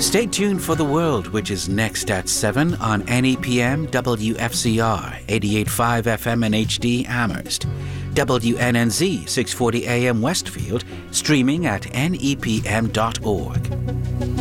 Stay tuned for The World, which is next at 7 on NEPM WFCR 88.5 FM and HD Amherst, WNNZ 640 AM Westfield, streaming at nepm.org.